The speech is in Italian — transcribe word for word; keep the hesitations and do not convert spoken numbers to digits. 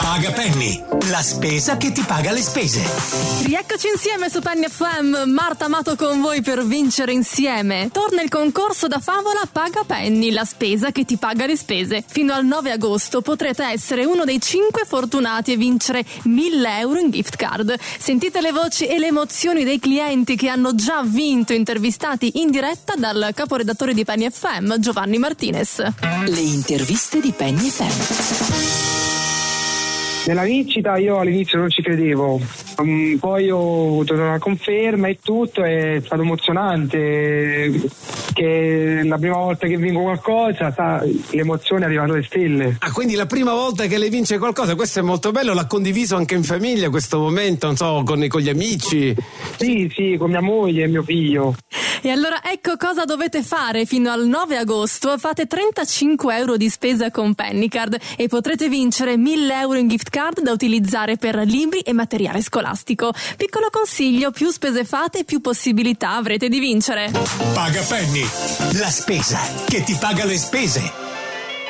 Paga Penny, la spesa che ti paga le spese. Rieccoci insieme su Penny F M, Marta Amato con voi per vincere insieme. Torna il concorso da favola Paga Penny, la spesa che ti paga le spese. Fino al nove agosto potrete essere uno dei cinque fortunati e vincere mille euro in gift card. Sentite le voci e le emozioni dei clienti che hanno già vinto, intervistati in diretta dal caporedattore di Penny F M, Giovanni Martinez. Le interviste di Penny F M. Nella vincita io all'inizio non ci credevo, um, poi ho avuto una conferma e tutto, è stato emozionante, che la prima volta che vinco qualcosa, sa, l'emozione è arrivata alle stelle. Ah, quindi la prima volta che lei vince qualcosa, questo è molto bello, l'ha condiviso anche in famiglia questo momento, non so, con, con gli amici? Sì, sì, con mia moglie e mio figlio. E allora ecco cosa dovete fare fino al nove agosto. Fate trentacinque euro di spesa con Pennycard e potrete vincere mille euro in gift card da utilizzare per libri e materiale scolastico. Piccolo consiglio: più spese fate, più possibilità avrete di vincere. Paga Penny, la spesa che ti paga le spese.